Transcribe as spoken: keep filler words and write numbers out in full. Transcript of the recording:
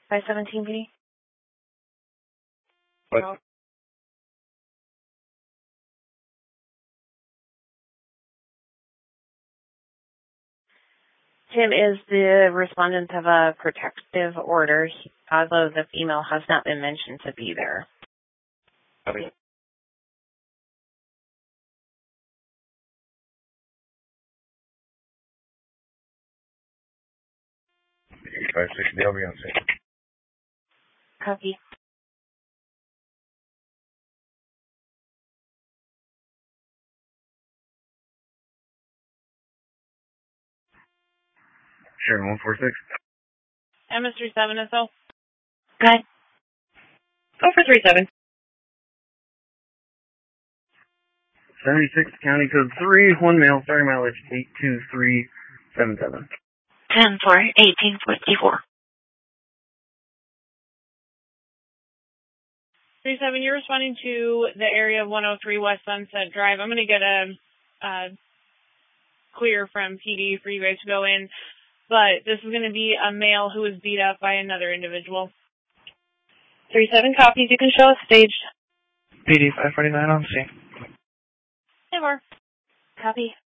five seventeen P D. What? No. Tim, is the respondent of a protective order, although the female has not been mentioned to be there? Copy. five sixty, I'll be on scene. Copy. Sure, one four six. M S three seven S O. Go ahead. Go for three seven. seventy-six, county code three, one male, starting mileage eight two three seven seven. ten for eighteen fifty-four. three seven, you're responding to the area of one oh three West Sunset Drive. I'm going to get a, a clear from P D for you guys to go in, but this is going to be a male who was beat up by another individual. three seven copies. You can show us staged. P D five forty-nine on scene. Never. Copy.